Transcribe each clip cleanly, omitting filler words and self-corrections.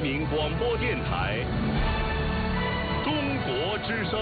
明广播电台中国之声。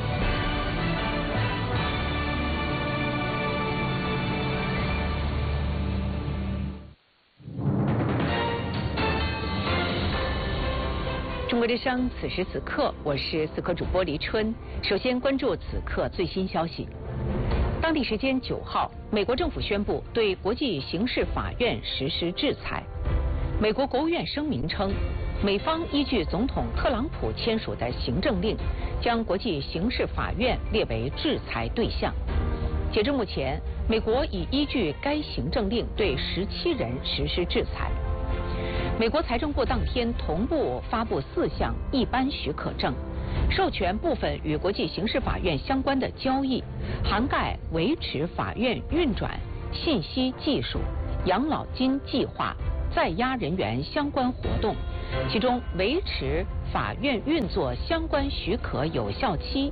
中国之声，此时此刻，我是此刻主播黎春。首先关注此刻最新消息。当地时间9号，美国政府宣布对国际刑事法院实施制裁。美国国务院声明称，美方依据总统特朗普签署的行政令，将国际刑事法院列为制裁对象。截至目前，美国已依据该行政令对17人实施制裁。美国财政部当天同步发布4项一般许可证，授权部分与国际刑事法院相关的交易，涵盖维持法院运转、信息技术、养老金计划、在押人员相关活动，其中维持法院运作相关许可有效期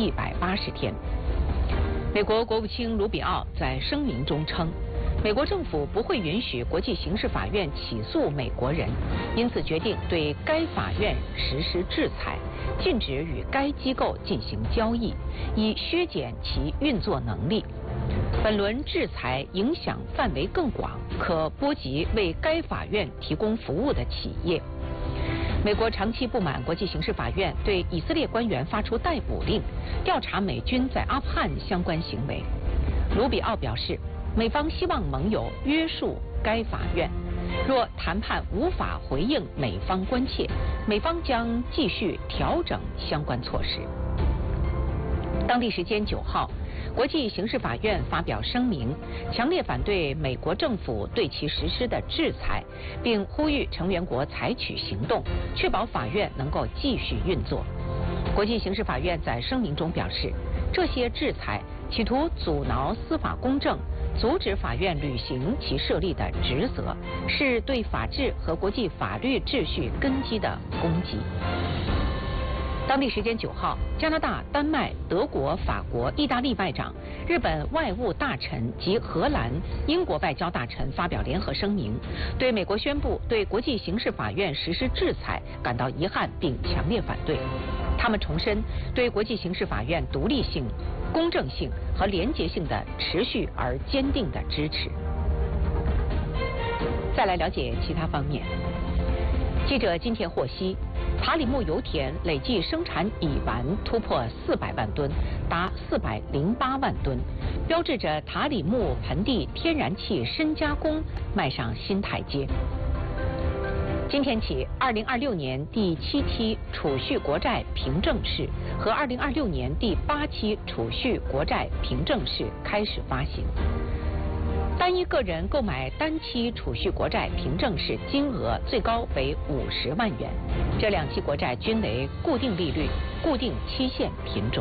180天。美国国务卿卢比奥在声明中称，美国政府不会允许国际刑事法院起诉美国人，因此决定对该法院实施制裁，禁止与该机构进行交易，以削减其运作能力。本轮制裁影响范围更广，可波及为该法院提供服务的企业。美国长期不满国际刑事法院对以色列官员发出逮捕令，调查美军在阿富汗相关行为。卢比奥表示，美方希望盟友约束该法院，若谈判无法回应美方关切，美方将继续调整相关措施。当地时间9号，国际刑事法院发表声明，强烈反对美国政府对其实施的制裁，并呼吁成员国采取行动，确保法院能够继续运作。国际刑事法院在声明中表示，这些制裁企图阻挠司法公正，阻止法院履行其设立的职责，是对法治和国际法律秩序根基的攻击。当地时间9号，加拿大、丹麦、德国、法国、意大利外长、日本外务大臣及荷兰、英国外交大臣发表联合声明，对美国宣布对国际刑事法院实施制裁感到遗憾并强烈反对。他们重申对国际刑事法院独立性、公正性和廉洁性的持续而坚定的支持。再来了解其他方面。记者今天获悉，塔里木油田累计生产乙烷突破400万吨，达408万吨，标志着塔里木盆地天然气深加工迈上新台阶。今天起，2026年第7期储蓄国债凭证式和2026年第8期储蓄国债凭证式开始发行。单一个人购买单期储蓄国债凭证式金额最高为50万元，这2期国债均为固定利率、固定期限品种。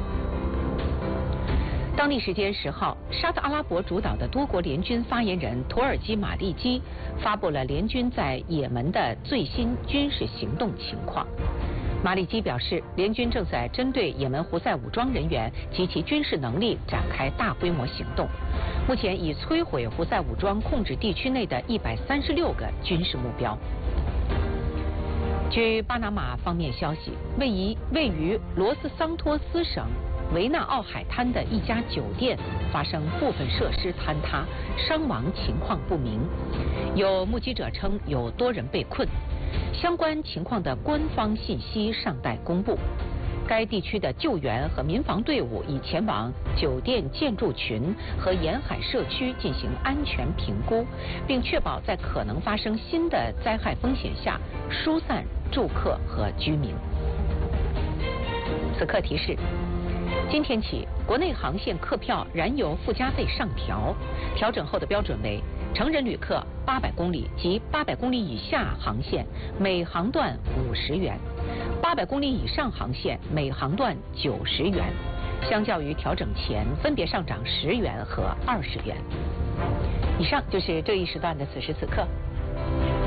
当地时间10号，沙特阿拉伯主导的多国联军发言人土耳其马利基发布了联军在也门的最新军事行动情况。马利基表示，联军正在针对也门胡塞武装人员及其军事能力展开大规模行动，目前已摧毁胡塞武装控制地区内的136个军事目标。据巴拿马方面消息，位于罗斯桑托斯省维纳奥海滩的一家酒店发生部分设施坍塌，伤亡情况不明。有目击者称有多人被困，相关情况的官方信息尚待公布。该地区的救援和民防队伍已前往酒店建筑群和沿海社区进行安全评估，并确保在可能发生新的灾害风险下疏散住客和居民。此刻提示，今天起，国内航线客票燃油附加费上调，调整后的标准为成人旅客800公里及800公里以下航线每航段50元，800公里以上航线每航段90元，相较于调整前分别上涨10元和20元。以上就是这一时段的此时此刻。